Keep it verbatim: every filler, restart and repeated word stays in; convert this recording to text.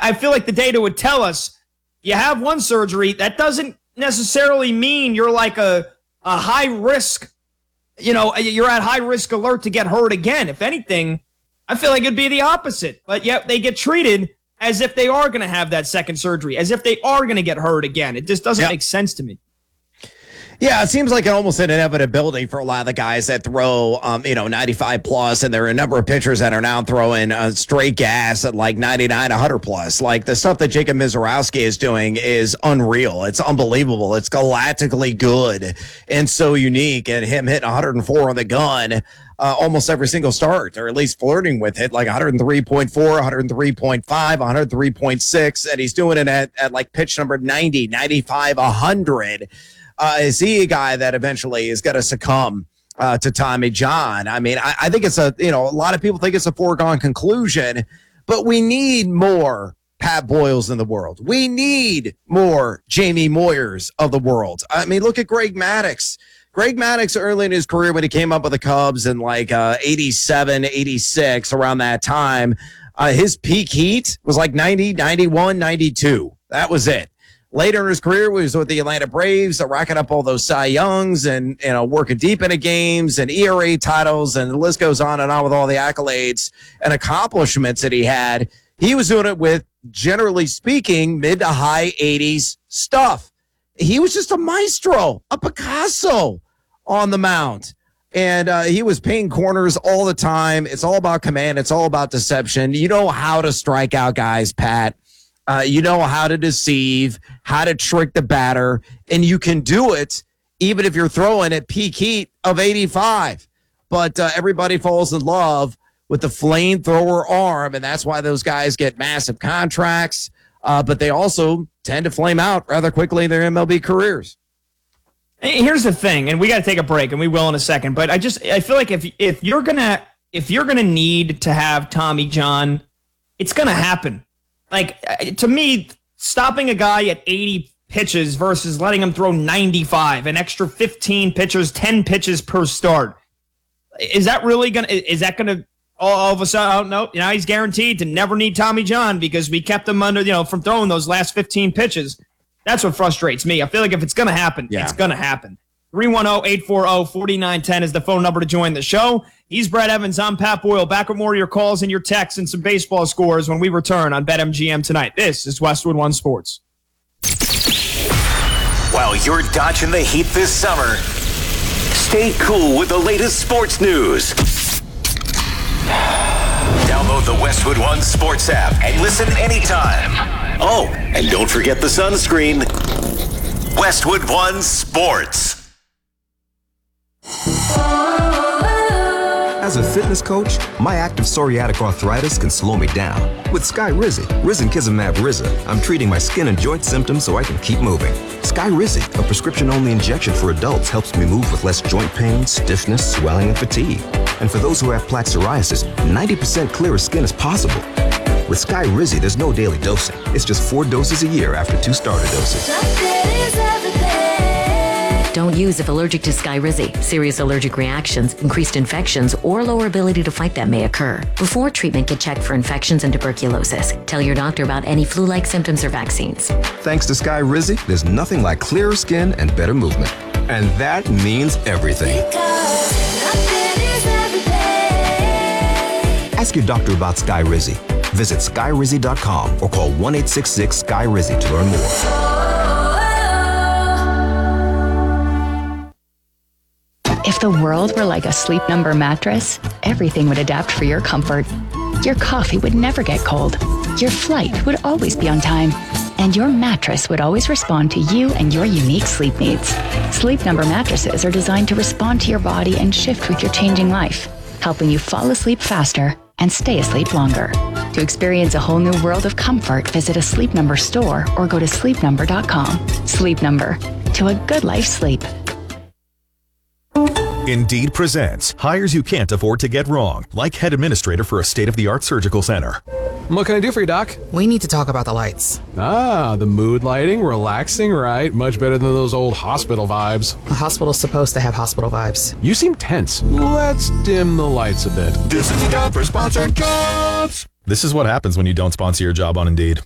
I feel like the data would tell us you have one surgery. That doesn't necessarily mean you're like a, a high risk, you know, you're at high risk alert to get hurt again. If anything, I feel like it'd be the opposite. But yet they get treated as if they are going to have that second surgery, as if they are going to get hurt again. It just doesn't yep. make sense to me. Yeah, it seems like an almost an inevitability for a lot of the guys that throw, um, you know, ninety-five plus, and there are a number of pitchers that are now throwing uh, straight gas at like ninety-nine, one hundred plus. Like the stuff that Jacob Misiorowski is doing is unreal. It's unbelievable. It's galactically good and so unique. And him hitting one hundred four on the gun uh, almost every single start, or at least flirting with it, like one hundred three point four, one hundred three point five, one hundred three point six, and he's doing it at, at like pitch number ninety, ninety-five, one hundred. Uh, is he a guy that eventually is going to succumb uh, to Tommy John? I mean, I, I think it's a, you know, a lot of people think it's a foregone conclusion, but we need more Pat Boyles in the world. We need more Jamie Moyers of the world. I mean, look at Greg Maddux. Greg Maddux early in his career when he came up with the Cubs in like uh, eighty-seven, eighty-six, around that time, uh, his peak heat was like ninety, ninety-one, ninety-two. That was it. Later in his career, he was with the Atlanta Braves, uh, racking up all those Cy Youngs and, you know, working deep into games and E R A titles, and the list goes on and on with all the accolades and accomplishments that he had. He was doing it with, generally speaking, mid to high eighties stuff. He was just a maestro, a Picasso on the mound. And uh, he was painting corners all the time. It's all about command. It's all about deception. You know how to strike out guys, Pat. Uh, you know how to deceive, how to trick the batter, and you can do it even if you're throwing at peak heat of eighty-five. But uh, everybody falls in love with the flamethrower arm, and that's why those guys get massive contracts. Uh, but they also tend to flame out rather quickly in their M L B careers. Here's the thing, and we got to take a break, and we will in a second. But I just I feel like if if you're gonna if you're gonna need to have Tommy John, it's gonna happen. Like, to me, stopping a guy at eighty pitches versus letting him throw ninety-five, an extra fifteen pitches, ten pitches per start. Is that really going to, is that going to all, all of a sudden, oh, no, now he's guaranteed to never need Tommy John because we kept him under, you know, from throwing those last fifteen pitches. That's what frustrates me. I feel like if it's going to happen, yeah. it's going to happen. three one zero, eight four zero, four nine one zero is the phone number to join the show. He's Brett Evans. I'm Pat Boyle. Back with more of your calls and your texts and some baseball scores when we return on BetMGM tonight. This is Westwood One Sports. While you're dodging the heat this summer, stay cool with the latest sports news. Download the Westwood One Sports app and listen anytime. Oh, and don't forget the sunscreen. Westwood One Sports. As a fitness coach, my active psoriatic arthritis can slow me down. With Skyrizi, Risankizumab Riza, I'm treating my skin and joint symptoms so I can keep moving. Skyrizi, a prescription-only injection for adults, helps me move with less joint pain, stiffness, swelling, and fatigue. And for those who have plaque psoriasis, ninety percent clearer skin is possible. With Skyrizi, there's no daily dosing. It's just four doses a year after two starter doses. Don't use if allergic to Skyrizi. Serious allergic reactions, increased infections, or lower ability to fight them may occur. Before treatment, get checked for infections and tuberculosis. Tell your doctor about any flu-like symptoms or vaccines. Thanks to Skyrizi, there's nothing like clearer skin and better movement. And that means everything. Ask your doctor about Skyrizi. Visit Skyrizi dot com or call one eight six six Sky Rizi to learn more. If the world were like a Sleep Number mattress, everything would adapt for your comfort. Your coffee would never get cold. Your flight would always be on time. And your mattress would always respond to you and your unique sleep needs. Sleep Number mattresses are designed to respond to your body and shift with your changing life, helping you fall asleep faster and stay asleep longer. To experience a whole new world of comfort, visit a Sleep Number store or go to sleep number dot com. Sleep Number. To a good life sleep. Indeed presents hires you can't afford to get wrong, like head administrator for a state-of-the-art surgical center. What can I do for you, Doc? We need to talk about the lights. Ah, the mood lighting, relaxing, right? Much better than those old hospital vibes. A hospital's supposed to have hospital vibes. You seem tense. Let's dim the lights a bit. This is a job for sponsored jobs. This is what happens when you don't sponsor your job on Indeed.